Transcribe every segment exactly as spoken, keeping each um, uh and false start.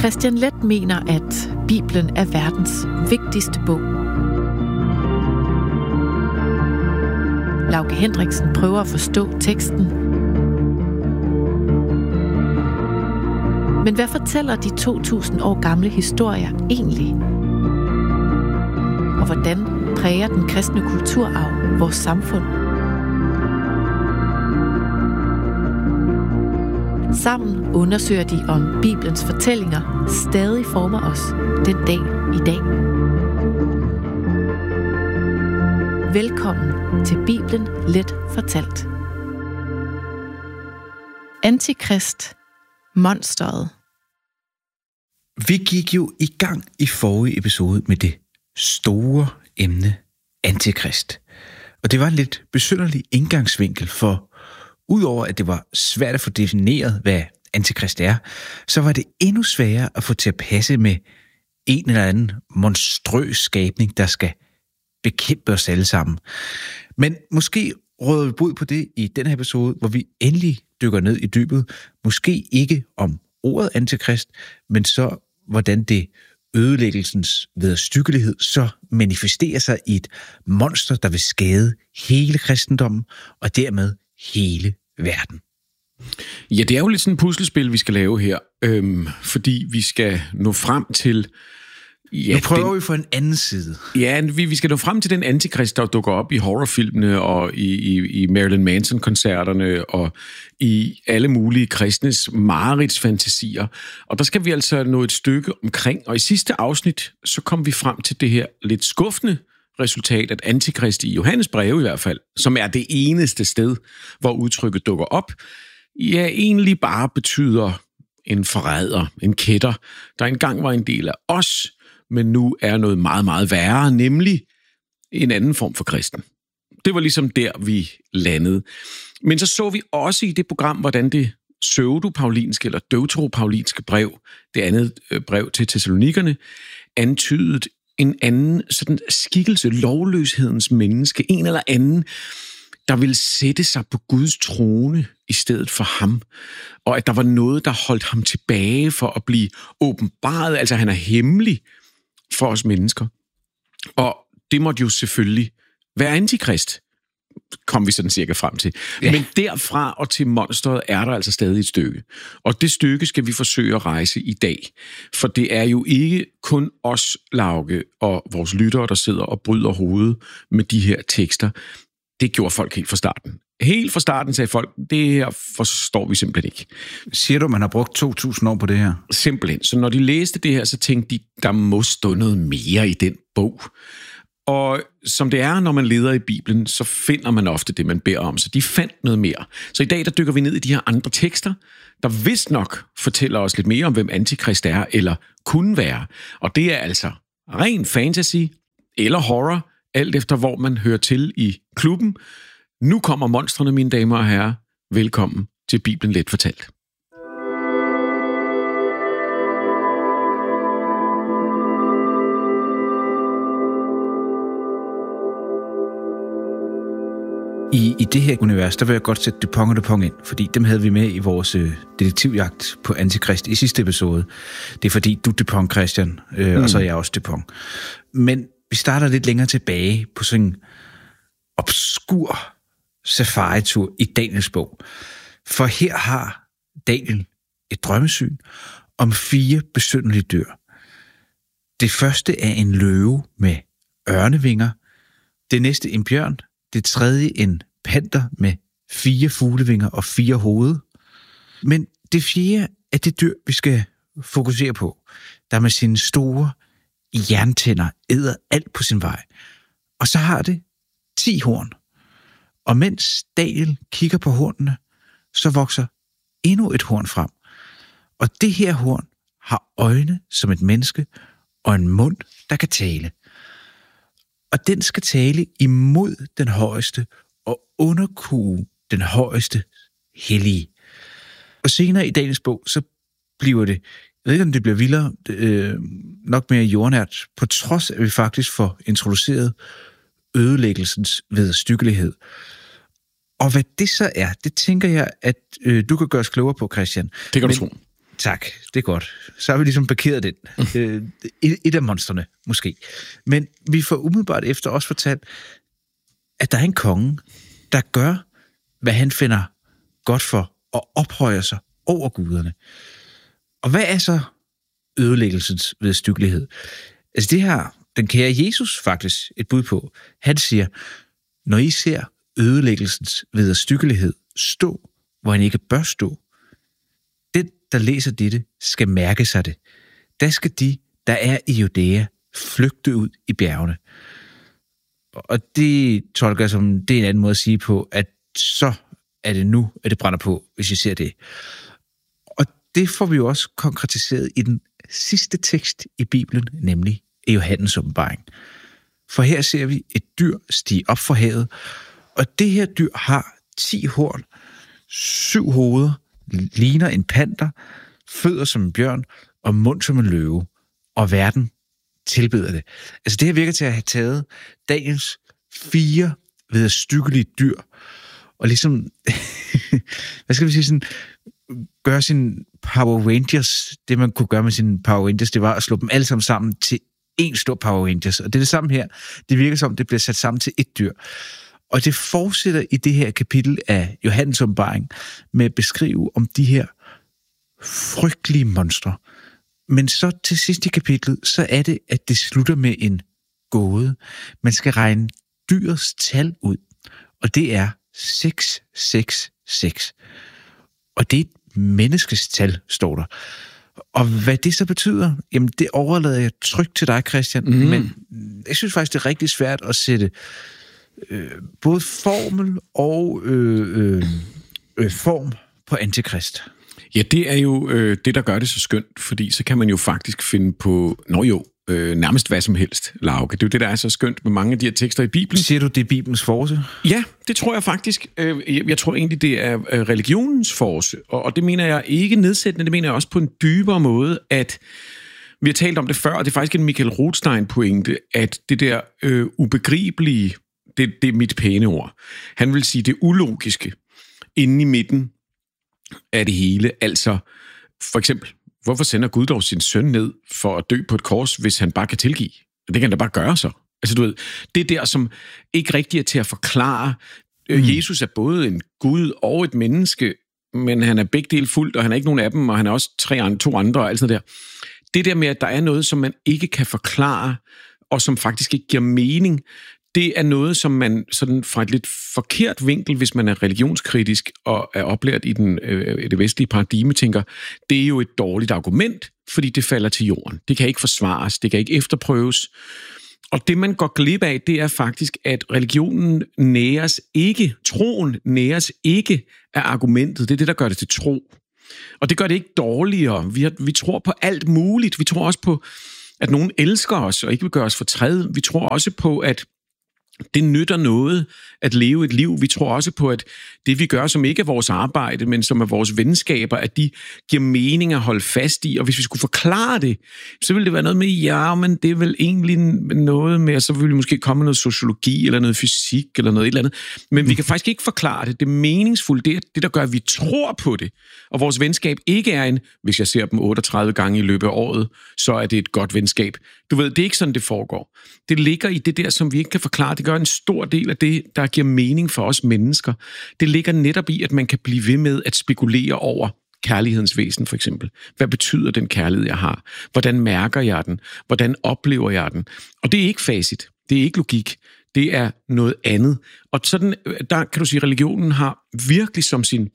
Kristian Leth mener, at Bibelen er verdens vigtigste bog. Lauke Hendriksen prøver at forstå teksten. Men hvad fortæller de to tusind år gamle historier egentlig? Og hvordan præger den kristne kulturarv vores samfund? Sammen undersøger de, om Bibelens fortællinger stadig former os den dag i dag. Velkommen til Bibelen Let fortalt. Antikrist, monsteret. Vi gik jo i gang i forrige episode med det store emne Antikrist. Og det var en lidt besynderlig indgangsvinkel, for udover at det var svært at få defineret, hvad Antikrist er, så var det endnu sværere at få til at passe med en eller anden monstrøs skabning, der skal bekæmpe os alle sammen. Men måske råder vi bod på det i den her episode, hvor vi endelig dykker ned i dybet. Måske ikke om ordet Antikrist, men så hvordan det ødelæggelsens vederstyggelighed så manifesterer sig i et monster, der vil skade hele kristendommen og dermed hele verden. Ja, det er jo lidt sådan et puslespil, vi skal lave her, øhm, fordi vi skal nå frem til... Ja, nu prøver den, vi for en anden side. Ja, vi, vi skal nå frem til den antikrist, der dukker op i horrorfilmene og i, i, i Marilyn Manson-koncerterne og i alle mulige kristnes mareridtsfantasier. Og der skal vi altså nå et stykke omkring. Og i sidste afsnit, så kom vi frem til det her lidt skuffende resultat, at antikrist i Johannes breve i hvert fald, som er det eneste sted, hvor udtrykket dukker op, ja, egentlig bare betyder en forræder, en kætter, der engang var en del af os, men nu er noget meget, meget værre, nemlig en anden form for kristen. Det var ligesom der, vi landede. Men så så vi også i det program, hvordan det pseudo-paulinske eller deutero-paulinske brev, det andet brev til Thessalonikerne, antydede en anden sådan skikkelse, lovløshedens menneske, en eller anden, der ville sætte sig på Guds trone i stedet for ham, og at der var noget, der holdt ham tilbage for at blive åbenbaret, altså han er hemmelig for os mennesker. Og det måtte jo selvfølgelig være antikrist, kom vi sådan cirka frem til. Ja. Men derfra og til monsteret er der altså stadig et stykke. Og det stykke skal vi forsøge at rejse i dag. For det er jo ikke kun os, Lauke, og vores lyttere, der sidder og bryder hovedet med de her tekster. Det gjorde folk helt fra starten. Helt fra starten sagde folk, det her forstår vi simpelthen ikke. Siger du, man har brugt to tusind år på det her? Simpelthen. Så når de læste det her, så tænkte de, der må stå noget mere i den bog. Og som det er, når man leder i Bibelen, så finder man ofte det, man beder om. Så de fandt noget mere. Så i dag, der dykker vi ned i de her andre tekster, der vist nok fortæller os lidt mere om, hvem antikrist er, eller kunne være. Og det er altså ren fantasy eller horror, alt efter hvor man hører til i klubben. Nu kommer monstrene, mine damer og herrer. Velkommen til Bibelen Let fortalt. I, I det her univers, der vil jeg godt sætte Dupont og Dupont ind, fordi dem havde vi med i vores øh, detektivjagt på Antikrist i sidste episode. Det er fordi, du er Dupont, Christian, øh, mm. og så er jeg også Dupont. Men vi starter lidt længere tilbage på sådan en obskur safari-tur i Daniels bog. For her har Daniel et drømmesyn om fire besynderlige dyr. Det første er en løve med ørnevinger, det næste en bjørn, det tredje en panter med fire fuglevinger og fire hoveder. Men det fjerde er det dyr, vi skal fokusere på, der med sine store jerntænder æder alt på sin vej. Og så har det ti horn. Og mens Daniel kigger på hornene, så vokser endnu et horn frem. Og det her horn har øjne som et menneske og en mund, der kan tale. Og den skal tale imod den højeste og underkue den højeste hellige. Og senere i Daniels bog, så bliver det, jeg ved ikke om det bliver vildere, øh, nok mere jordnært, på trods af at vi faktisk får introduceret ødelæggelsens vederstyggelighed. Og hvad det så er, det tænker jeg, at øh, du kan gøre os klogere på, Christian. Det kan du tro. Tak, det er godt. Så har vi ligesom parkeret den. Mm. Et, et af monsterne, måske. Men vi får umiddelbart efter også fortalt, at der er en konge, der gør, hvad han finder godt for, og ophøjer sig over guderne. Og hvad er så ødelæggelsens vederstyggelighed? Altså det har den kære Jesus faktisk et bud på. Han siger, når I ser ødelæggelsens vederstyggelighed stå, hvor han ikke bør stå, den, der læser dette, skal mærke sig det. Der skal de, der er i Judæa, flygte ud i bjergene. Og det tolker jeg som, det er en anden måde at sige på, at så er det nu, at det brænder på, hvis I ser det. Og det får vi jo også konkretiseret i den sidste tekst i Bibelen, nemlig i Johannes åbenbaring. For her ser vi et dyr stige op fra havet, og det her dyr har ti horn, syv hoveder, ligner en panter, fødder som en bjørn og mund som en løve, og verden tilbeder det. Altså det her virker til at have taget dagens fire vederstyggelige dyr, og ligesom, hvad skal vi sige, sådan, gøre sin Power Rangers, det man kunne gøre med sine Power Rangers, det var at slå dem alle sammen sammen til en stor Power Rangers, og det er det samme her. Det virker som, det bliver sat sammen til et dyr. Og det fortsætter i det her kapitel af Johannes åbenbaring med at beskrive om de her frygtelige monstre. Men så til sidst i kapitlet, så er det, at det slutter med en gåde. Man skal regne dyrets tal ud, og det er seks seks seks. Og det er et menneskes tal, står der. Og hvad det så betyder, jamen det overlader jeg trygt til dig, Christian, mm. men jeg synes faktisk, det er rigtig svært at sætte øh, både formel og øh, øh, øh, form på antikrist. Ja, det er jo øh, det, der gør det så skønt, fordi så kan man jo faktisk finde på, nå jo, øh, nærmest hvad som helst, Lauke. Det er jo det, der er så skønt med mange af de her tekster i Bibelen. Siger du, det er Bibelens force? Ja, det tror jeg faktisk. Øh, jeg tror egentlig, det er øh, religionens force, og, og det mener jeg ikke nedsættende, det mener jeg også på en dybere måde, at vi har talt om det før, og det er faktisk en Michael Rothstein-pointe, at det der øh, ubegribelige, det, det er mit pæne ord. Han vil sige det ulogiske inde i midten af det hele. Altså, for eksempel, hvorfor sender Gud dog sin søn ned for at dø på et kors, hvis han bare kan tilgive? Det kan han da bare gøre så. Altså, du ved, det der, som ikke rigtig er til at forklare. Mm. Jesus er både en Gud og et menneske, men han er begge dele fuldt, og han er ikke nogen af dem, og han er også tre andre, to andre og alt sådan der. Det der med, at der er noget, som man ikke kan forklare, og som faktisk ikke giver mening, det er noget, som man sådan fra et lidt forkert vinkel, hvis man er religionskritisk og er oplært i den, øh, det vestlige paradigme, tænker, det er jo et dårligt argument, fordi det falder til jorden. Det kan ikke forsvares, det kan ikke efterprøves. Og det, man går glip af, det er faktisk, at religionen næres ikke, troen næres ikke af argumentet. Det er det, der gør det til tro. Og det gør det ikke dårligere. Vi, har, vi tror på alt muligt. Vi tror også på, at nogen elsker os og ikke vil gøre os fortræd. Vi tror også på, at det nytter noget at leve et liv. Vi tror også på, at det vi gør, som ikke er vores arbejde, men som er vores venskaber, at de giver mening at holde fast i. Og hvis vi skulle forklare det, så ville det være noget med, ja, men det er vel egentlig noget med, og så ville vi måske komme noget sociologi, eller noget fysik, eller noget et eller andet. Men vi kan faktisk ikke forklare det. Det meningsfulde, det er det, der gør, at vi tror på det. Og vores venskab ikke er en, hvis jeg ser dem otteogtredive gange i løbet af året, så er det et godt venskab. Du ved, det er ikke sådan, det foregår. Det ligger i det der, som vi ikke kan forklare. Det gør en stor del af det, der giver mening for os mennesker. Det ligger netop i, at man kan blive ved med at spekulere over kærlighedens væsen, for eksempel. Hvad betyder den kærlighed, jeg har? Hvordan mærker jeg den? Hvordan oplever jeg den? Og det er ikke facit. Det er ikke logik. Det er noget andet. Og sådan, der kan du sige, at religionen har virkelig som sin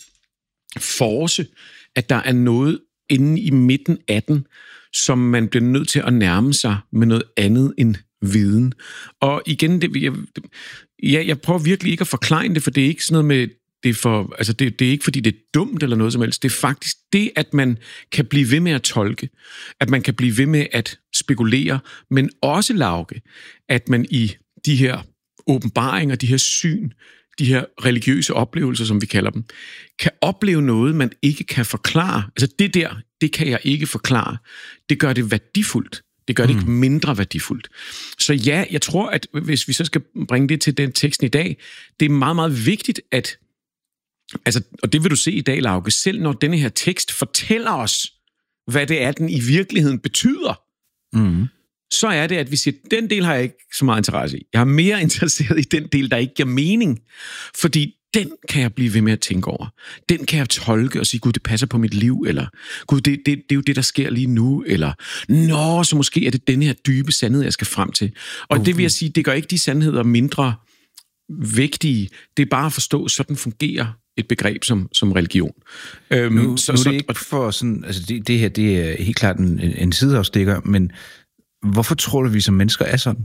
force, at der er noget inde i midten af den, som man bliver nødt til at nærme sig med noget andet end viden. Og igen, det, jeg, ja, jeg prøver virkelig ikke at forklare det, for det er ikke sådan noget med, det er, for, altså det, det er ikke fordi, det er dumt eller noget som helst. Det er faktisk det, at man kan blive ved med at tolke, at man kan blive ved med at spekulere, men også Lauke, at man i de her åbenbaringer, de her syn, de her religiøse oplevelser, som vi kalder dem, kan opleve noget, man ikke kan forklare. Altså det der, det kan jeg ikke forklare. Det gør det værdifuldt. Det gør det ikke mindre værdifuldt. Så ja, jeg tror, at hvis vi så skal bringe det til den teksten i dag, det er meget, meget vigtigt, at, altså, og det vil du se i dag, Lauke, selv når denne her tekst fortæller os, hvad det er, den i virkeligheden betyder, Mm. så er det, at vi siger, den del har jeg ikke så meget interesse i. Jeg er mere interesseret i den del, der ikke giver mening. Fordi den kan jeg blive ved med at tænke over. Den kan jeg tolke og sige, gud, det passer på mit liv, eller gud, det, det, det er jo det, der sker lige nu, eller nå, så måske er det den her dybe sandhed, jeg skal frem til. Og okay. Det vil jeg sige, det gør ikke de sandheder mindre vigtige. Det er bare at forstå, sådan fungerer et begreb som, som religion. Øhm, nu, så, nu er det så, ikke for sådan, altså det, det her, det er helt klart en, en sideafstikker, men hvorfor tror du, vi som mennesker er sådan?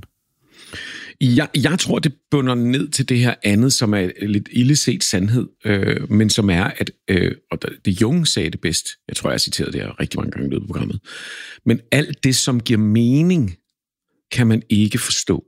Jeg, jeg tror, det bunder ned til det her andet, som er lidt illeset sandhed, øh, men som er, at, øh, og det Jung sagde det bedst, jeg tror, jeg har citeret det her rigtig mange gange i løbet af programmet, men alt det, som giver mening, kan man ikke forstå.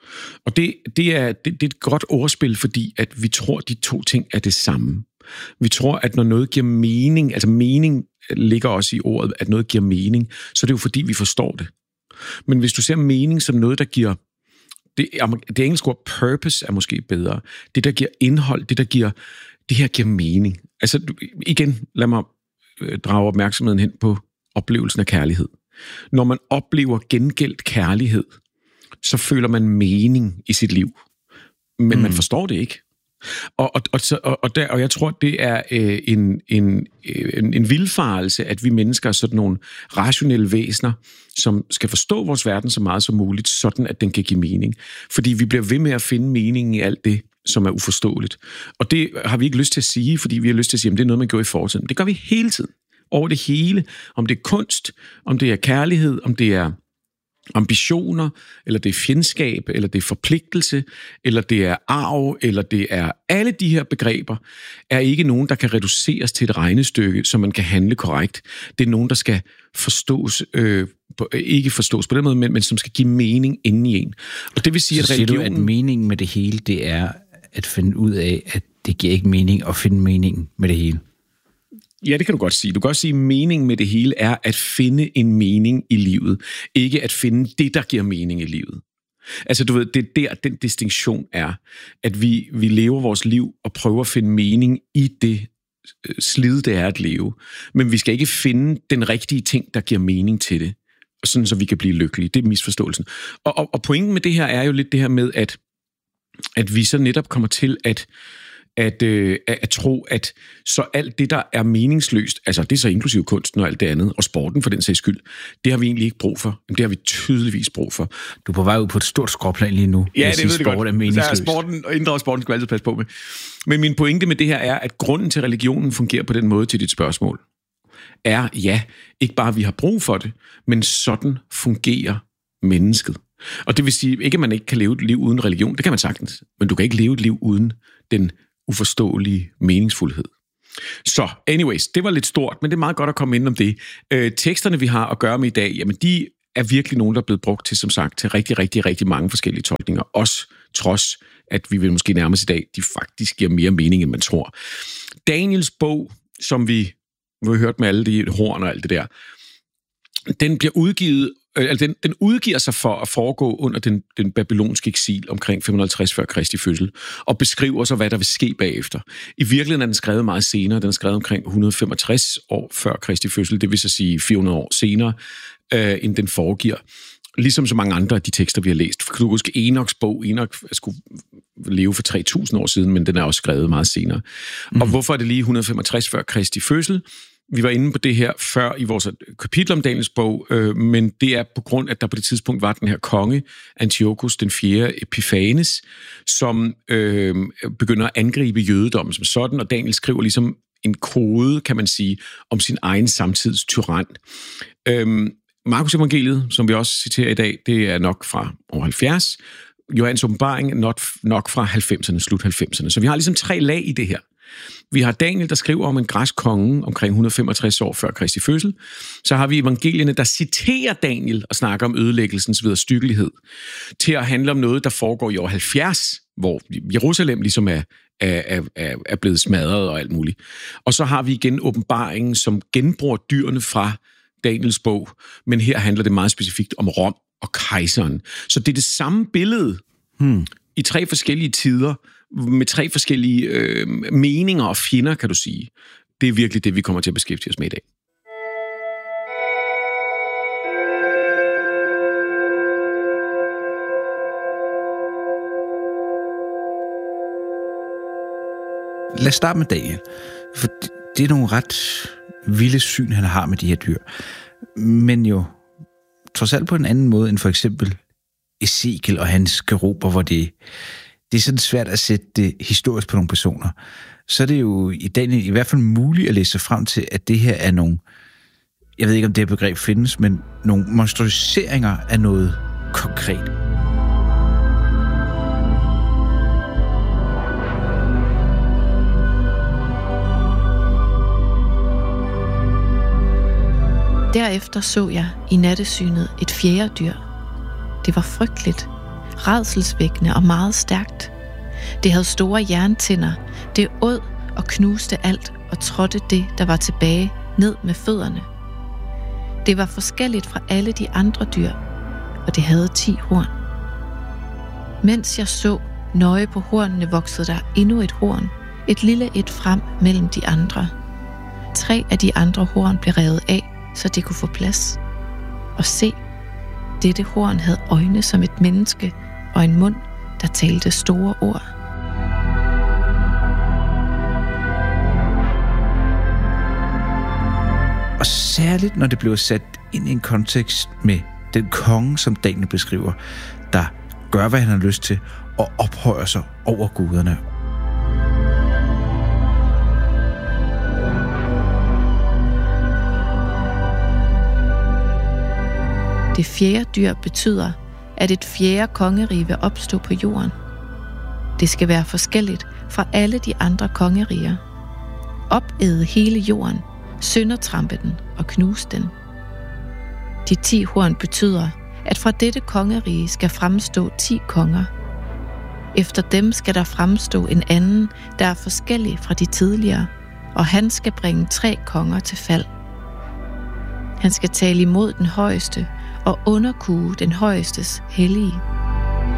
Og det, det, er, det, det er et godt ordspil, fordi at vi tror, at de to ting er det samme. Vi tror, at når noget giver mening, altså mening ligger også i ordet, at noget giver mening, så er det jo fordi, vi forstår det. Men hvis du ser mening som noget, der giver Det, det engelske ord purpose er måske bedre. Det, der giver indhold, det, der giver, det her giver mening. Altså, igen, lad mig drage opmærksomheden hen på oplevelsen af kærlighed. Når man oplever gengældt kærlighed, så føler man mening i sit liv. Men mm. man forstår det ikke. Og, og, og, og, og, der, og jeg tror, det er øh, en, en, en, en vildfarelse, at vi mennesker er sådan nogle rationelle væsener, som skal forstå vores verden så meget som muligt, sådan at den kan give mening. Fordi vi bliver ved med at finde mening i alt det, som er uforståeligt. Og det har vi ikke lyst til at sige, fordi vi har lyst til at sige, at det er noget, man gjorde i fortiden. Det gør vi hele tiden. Over det hele. Om det er kunst, om det er kærlighed, om det er ambitioner, eller det er fjendskab, eller det er forpligtelse, eller det er arv, eller det er alle de her begreber, er ikke nogen, der kan reduceres til et regnestykke, så man kan handle korrekt. Det er nogen, der skal forstås, øh, ikke forstås på den måde, men, men som skal give mening inden i en. Og det vil sige, så at religionen... siger du, at meningen med det hele, det er at finde ud af, at det giver ikke mening at finde mening med det hele? Ja, det kan du godt sige. Du kan godt sige, at meningen med det hele er at finde en mening i livet. Ikke at finde det, der giver mening i livet. Altså, du ved, det er der, den distinktion er, at vi, vi lever vores liv og prøver at finde mening i det slid, det er at leve. Men vi skal ikke finde den rigtige ting, der giver mening til det, sådan så vi kan blive lykkelige. Det er misforståelsen. Og, og, og pointen med det her er jo lidt det her med, at, at vi så netop kommer til at At, øh, at tro, at så alt det, der er meningsløst, altså det er så inklusive kunsten og alt det andet, og sporten for den sags skyld, det har vi egentlig ikke brug for. Det har vi tydeligvis brug for. Du er på vej ud på et stort skråplan lige nu. Ja, det ved jeg godt. Er meningsløst. Sporten og inddrag sporten skal vi altid passe på med. Men min pointe med det her er, at grunden til, at religionen fungerer på den måde til dit spørgsmål, er, ja, ikke bare, at vi har brug for det, men sådan fungerer mennesket. Og det vil sige, ikke at man ikke kan leve et liv uden religion, det kan man sagtens, men du kan ikke leve et liv uden den uforståelige meningsfuldhed. Så, anyways, det var lidt stort, men det er meget godt at komme ind om det. Øh, teksterne, vi har at gøre med i dag, jamen de er virkelig nogen, der er blevet brugt til, som sagt, til rigtig, rigtig, rigtig mange forskellige tolkninger. Også trods, at vi vil måske nærmest i dag, de faktisk giver mere mening, end man tror. Daniels bog, som vi, vi har hørt med alle de horn og alt det der, den bliver udgivet, altså den, den udgiver sig for at foregå under den, den babylonske eksil omkring fem hundrede og halvtreds før Kristi fødsel, og beskriver så, hvad der vil ske bagefter. I virkeligheden er den skrevet meget senere. Den er skrevet omkring et hundrede og femogtres år før Kristi fødsel, det vil så sige fire hundrede år senere, øh, end den foregiver. Ligesom så mange andre af de tekster, vi har læst. For du kan huske Enoks bog. Enok skulle leve for tre tusind år siden, men den er også skrevet meget senere. Mm. Og hvorfor er det lige et hundrede og femogtres før Kristi fødsel? Vi var inde på det her før i vores kapitel om Daniels bog, øh, men det er på grund af, at der på det tidspunkt var den her konge, Antiochus den fjerde Epiphanes, som øh, begynder at angribe jødedommen som sådan, og Daniel skriver ligesom en kode, kan man sige, om sin egen samtids tyran. Øh, Markus evangeliet, som vi også citerer i dag, det er nok fra år halvfjerds. Johannes åbenbaring nok, nok fra halvfemserne, slut halvfemserne. Så vi har ligesom tre lag i det her. Vi har Daniel, der skriver om en græsk konge omkring et hundrede og femogtres år før Kristi fødsel. Så har vi evangelierne, der citerer Daniel og snakker om ødelæggelsens vederstyggelighed, til at handle om noget, der foregår i år halvfjerds, hvor Jerusalem ligesom er, er, er, er blevet smadret og alt muligt. Og så har vi igen åbenbaringen, som genbruger dyrene fra Daniels bog, men her handler det meget specifikt om Rom og kejseren. Så det er det samme billede hmm. i tre forskellige tider, med tre forskellige øh, meninger og fjender, kan du sige. Det er virkelig det, vi kommer til at beskæftige os med i dag. lad os starte med Daniel. For det er nogle ret vilde syn, han har med de her dyr. Men jo trods alt på en anden måde end for eksempel Ezekiel og hans keruber, hvor det, det er sådan svært at sætte det historisk på nogle personer. Så er det jo i Daniel i hvert fald muligt at læse sig frem til, at det her er nogle, jeg ved ikke om det her begreb findes, men nogle monstruiseringer af noget konkret. Derefter så jeg i nattesynet et fjerde dyr. Det var frygteligt, rædselsvækkende og meget stærkt. Det havde store jerntænder. Det åd og knuste alt og trådte det, der var tilbage, ned med fødderne. Det var forskelligt fra alle de andre dyr, og det havde ti horn. Mens jeg så nøje på hornene, voksede der endnu et horn, et lille et frem mellem de andre. Tre af de andre horn blev revet af, så de kunne få plads. Og se, dette horn havde øjne som et menneske og en mund, der talte store ord. Og særligt når det bliver sat ind i en kontekst med den konge, som Daniel beskriver, der gør, hvad han har lyst til, og ophøjer sig over guderne. Det fjerde dyr betyder, at et fjerde kongerige vil opstå på jorden. Det skal være forskelligt fra alle de andre kongeriger. Opæde hele jorden, søndertrampe den og knuse den. De ti horn betyder, at fra dette kongerige skal fremstå ti konger. Efter dem skal der fremstå en anden, der er forskellig fra de tidligere, og han skal bringe tre konger til fald. Han skal tale imod den højeste og underkue den højestes hellige.